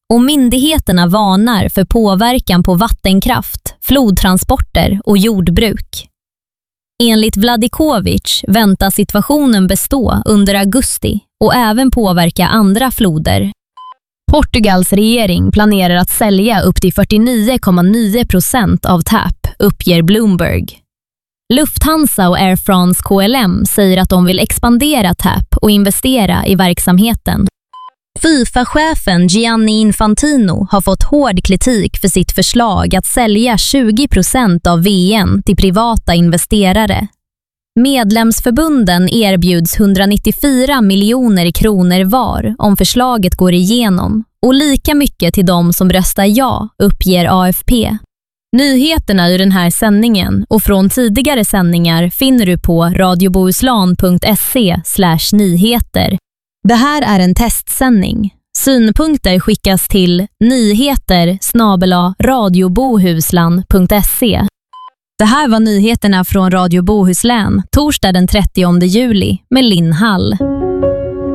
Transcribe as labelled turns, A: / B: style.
A: och myndigheterna varnar för påverkan på vattenkraft, flodtransporter och jordbruk. Enligt Vladikovic väntas situationen bestå under augusti och även påverka andra floder. Portugals regering planerar att sälja upp till 49,9% av TAP, uppger Bloomberg. Lufthansa och Air France KLM säger att de vill expandera TAP och investera i verksamheten. FIFA-chefen Gianni Infantino har fått hård kritik för sitt förslag att sälja 20% av VM till privata investerare. Medlemsförbunden erbjuds 194 miljoner kronor var om förslaget går igenom och lika mycket till de som röstar ja, uppger AFP. Nyheterna i den här sändningen och från tidigare sändningar finner du på radiobohuslän.se/nyheter. Det här är en testsändning. Synpunkter skickas till nyheter@radiobohuslän.se. Det här var nyheterna från Radio Bohuslän, torsdag den 30 juli med Linn Hall.